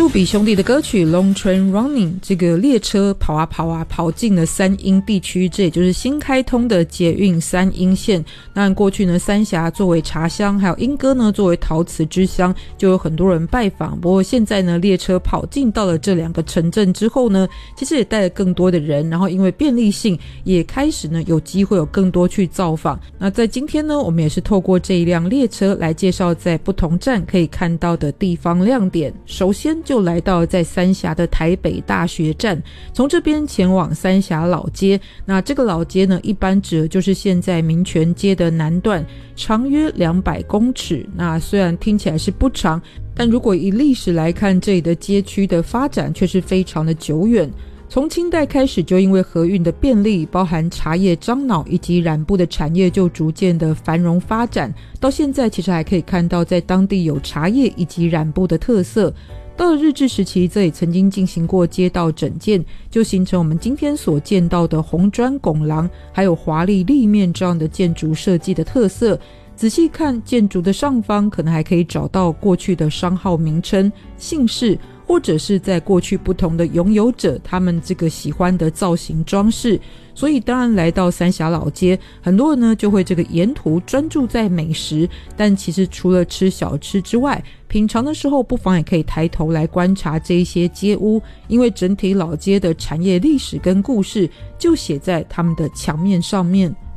杜比兄弟的歌曲 Long Train Running， 这个列车跑啊跑啊跑进了三鹰地区，这也就是新开通的捷运三鹰线。那过去呢，三峡作为茶乡，还有莺歌呢作为陶瓷之乡，就有很多人拜访。不过现在呢，列车跑进到了这两个城镇之后呢，其实也带了更多的人，然后因为便利性，也开始呢有机会有更多去造访。那在今天呢，我们也是透过这一辆列车来介绍在不同站可以看到的地方亮点。首先就来到在三峡的台北大学站，从这边前往三峡老街。那这个老街呢，一般指的就是现在民权街的南段，长约200公尺。那虽然听起来是不长，但如果以历史来看，这里的街区的发展却是非常的久远。从清代开始，就因为河运的便利，包含茶叶、樟脑以及染布的产业就逐渐的繁荣发展。到现在其实还可以看到在当地有茶叶以及染布的特色。到了日治时期，这里曾经进行过街道整建，就形成我们今天所见到的红砖拱廊还有华丽立面这样的建筑设计的特色。仔细看建筑的上方，可能还可以找到过去的商号名称、姓氏，或者是在过去不同的拥有者他们这个喜欢的造型装饰。所以当然来到三峡老街，很多人呢就会这个沿途专注在美食，但其实除了吃小吃之外，品尝的时候不妨也可以抬头来观察这一些街屋，因为整体老街的产业历史跟故事就写在他们的墙面上面。